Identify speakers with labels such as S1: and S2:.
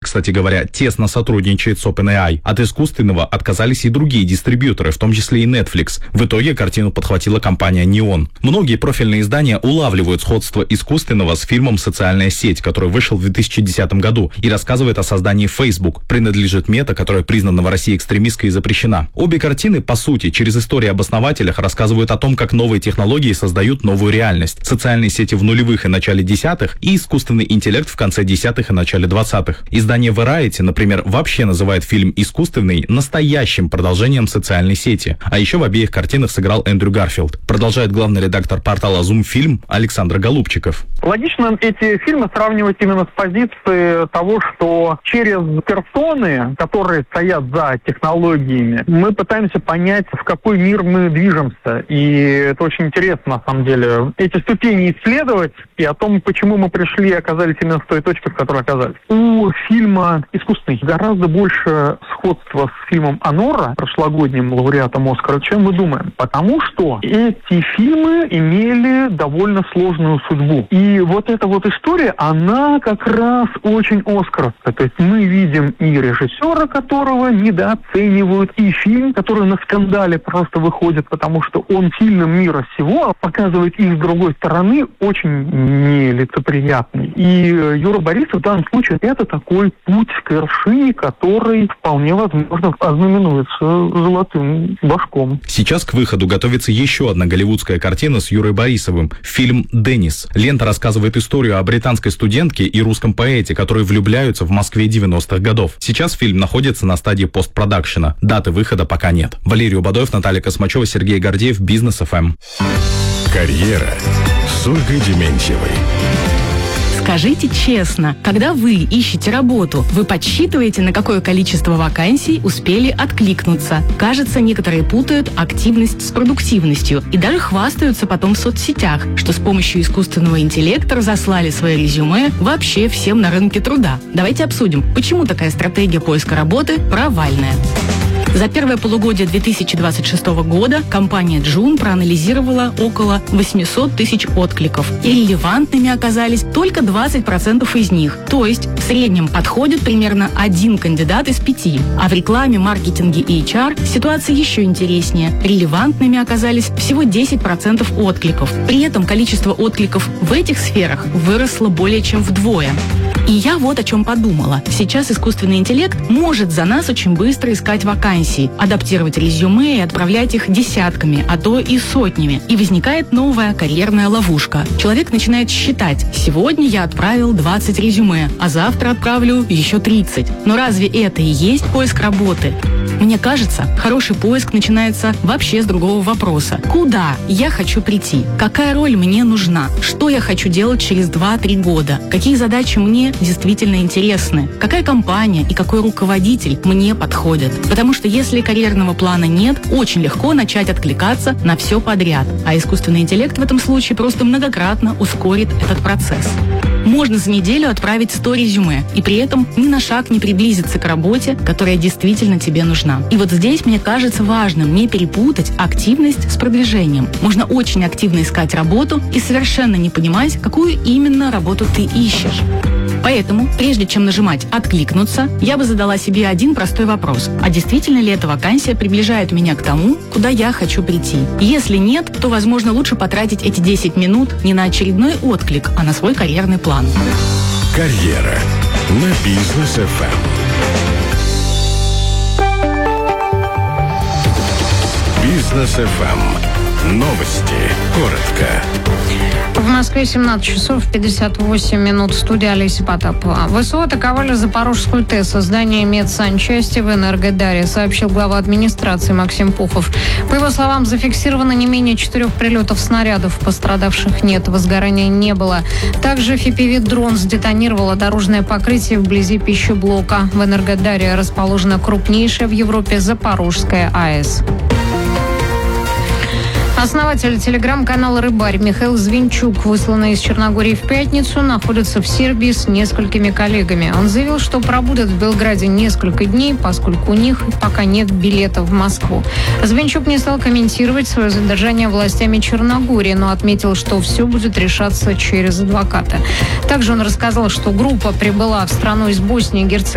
S1: кстати говоря, тесно сотрудничает с OpenAI. От искусственного отказались и другие дистрибьюторы, в том числе и Netflix. В итоге картину подхватила компания Neon. Многие профильные издания улавливают сходство искусственного с фильмом «Социальная сеть», который вышел в 2010 году и рассказывает о создании Facebook. Принадлежит Мета, которая признана в России экстремистской и запрещена. Обе картины, по сути, через истории об основателях рассказывают о том, как новые технологии создают новую реальность. Социальные сети в нулевых и начале десятых и искусственный интеллект в конце десятых и начале двадцатых. Издание Variety, например, вообще называет фильм «Искусственный» настоящим продолжением социальной сети. А еще в обеих картинах сыграл Эндрю Гарфилд. Продолжает главный редактор портала Zoom Film Александр Голубчиков.
S2: Логично эти фильмы сравнивать именно с позиции того, что через персоны, которые стоят за технологиями, мы пытаемся понять, в какой мир мы движемся. И это очень интересно, на самом деле, эти ступени исследовать и о том, почему мы пришли и оказались именно в той точке, в которой оказались. У фильма «Искусственный» гораздо больше сходства с фильмом «Анора», прошлогодним лауреатом «Оскара», чем мы думаем. Потому что эти фильмы имели довольно сложную судьбу. И вот эта вот история, она как раз очень оскаровская. То есть мы видим и режиссера, которого недооценивают, и фильм, который на скандале просто выходит, потому что он фильм мира сего, а показывает их с другой стороны очень нелицеприятный. И Юра Борисов в данном случае это такой путь к вершине, который вполне возможно ознаменуется золотым башком.
S1: Сейчас к выходу готовится еще одна голливудская картина с Юрой Борисовым. Фильм «Деннис». Лента рассказывает историю о британской студентке и русском поэте, которые влюбляются в Москве 90-х годов. Сейчас фильм находится на стадии постпродакшена. Даты выхода пока нет. Валерий Убадоев, Наталья Космачева, Сергей Гордеев, Бизнес ФМ.
S3: Карьера с Ольгой Дементьевой.
S4: Скажите честно, когда вы ищете работу, вы подсчитываете, на какое количество вакансий успели откликнуться. Кажется, некоторые путают активность с продуктивностью и даже хвастаются потом в соцсетях, что с помощью искусственного интеллекта разослали свое резюме вообще всем на рынке труда. Давайте обсудим, почему такая стратегия поиска работы провальная. За первое полугодие 2026 года компания Джун проанализировала около 800 тысяч откликов. И релевантными оказались только 20% из них. То есть в среднем подходит примерно 1 кандидат из 5. А в рекламе, маркетинге и HR ситуация еще интереснее. Релевантными оказались всего 10% откликов. При этом количество откликов в этих сферах выросло более чем вдвое. И я вот о чем подумала. Сейчас искусственный интеллект может за нас очень быстро искать вакансии, адаптировать резюме и отправлять их десятками, а то и сотнями. И возникает новая карьерная ловушка. Человек начинает считать: сегодня я отправил 20 резюме, а завтра отправлю еще 30. Но разве это и есть поиск работы? Мне кажется, хороший поиск начинается вообще с другого вопроса. Куда я хочу прийти? Какая роль мне нужна? Что я хочу делать через 2-3 года? Какие задачи мне действительно интересны? Какая компания и какой руководитель мне подходят? Потому что если карьерного плана нет, очень легко начать откликаться на все подряд. А искусственный интеллект в этом случае просто многократно ускорит этот процесс. Можно за неделю отправить 100 резюме и при этом ни на шаг не приблизиться к работе, которая действительно тебе нужна. И вот здесь мне кажется важным не перепутать активность с продвижением. Можно очень активно искать работу и совершенно не понимать, какую именно работу ты ищешь. Поэтому, прежде чем нажимать «Откликнуться», я бы задала себе один простой вопрос. А действительно ли эта вакансия приближает меня к тому, куда я хочу прийти? Если нет, то, возможно, лучше потратить эти 10 минут не на очередной отклик, а на свой карьерный план.
S3: Карьера на Бизнес ФМ. Бизнес ФМ. Новости. Коротко.
S5: В Москве 17 часов 58 минут. Студия Олеся Потапова. ВСУ атаковали Запорожскую ТЭС, здание медсанчасти в Энергодаре, сообщил глава администрации Максим Пухов. По его словам, зафиксировано не менее 4 прилетов снарядов. Пострадавших нет, возгорания не было. Также FPV-дрон сдетонировало дорожное покрытие вблизи пищеблока. В Энергодаре расположена крупнейшая в Европе Запорожская АЭС. Основатель телеграм-канала «Рыбарь» Михаил Звинчук, высланный из Черногории в пятницу, находится в Сербии с несколькими коллегами. Он заявил, что пробудет в Белграде несколько дней, поскольку у них пока нет билетов в Москву. Звинчук не стал комментировать свое задержание властями Черногории, но отметил, что все будет решаться через адвоката. Также он рассказал, что группа прибыла в страну из Боснии и Герцеговины